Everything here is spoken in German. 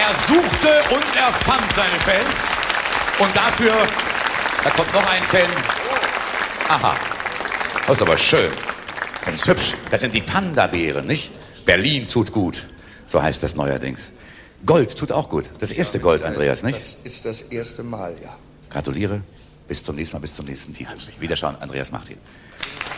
Er suchte und er fand seine Fans. Und dafür, da kommt noch ein Fan. Aha, das ist aber schön. Das ist hübsch. Das sind die Panda-Bären, nicht? Berlin tut gut. So heißt das neuerdings. Gold tut auch gut. Das erste Gold, Andreas, nicht? Das ist das erste Mal, ja. Gratuliere. Bis zum nächsten Mal, bis zum nächsten Titel. Wiederschauen, Andreas Martin.